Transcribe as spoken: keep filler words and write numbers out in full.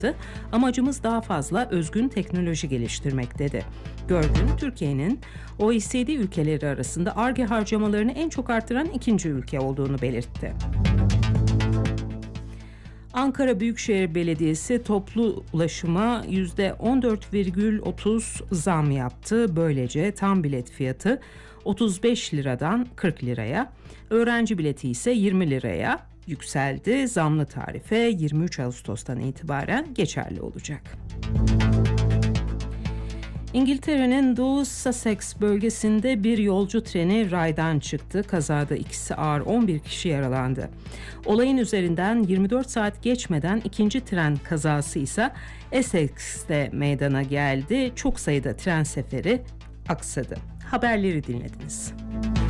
Amacımız daha fazla özgün teknoloji geliştirmek dedi. Görgün, Türkiye'nin O E C D ülkeleri arasında Ar-Ge harcamalarını en çok artıran ikinci ülke olduğunu belirtti. Ankara Büyükşehir Belediyesi toplu ulaşıma yüzde on dört virgül otuz zam yaptı. Böylece tam bilet fiyatı otuz beş liradan kırk liraya, öğrenci bileti ise yirmi liraya yükseldi. Zamlı tarife yirmi üç Ağustos'tan itibaren geçerli olacak. İngiltere'nin Doğu Sussex bölgesinde bir yolcu treni raydan çıktı. Kazada ikisi ağır, on bir kişi yaralandı. Olayın üzerinden yirmi dört saat geçmeden ikinci tren kazası ise Essex'te meydana geldi. Çok sayıda tren seferi aksadı. Haberleri dinlediniz.